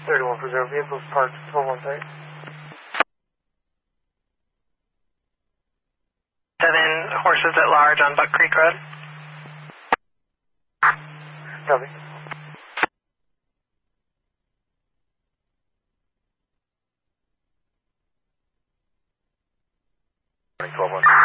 31 for 0, vehicles parked 1213. 7 horses at large on Buck Creek Road. Copy. Twelve one.